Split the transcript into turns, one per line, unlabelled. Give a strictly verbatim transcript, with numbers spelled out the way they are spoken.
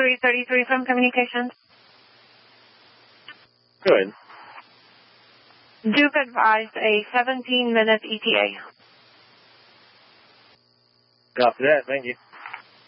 three thirty-three from Communications.
Good.
Duke advised a seventeen minute E T A.
Copy that. Thank you.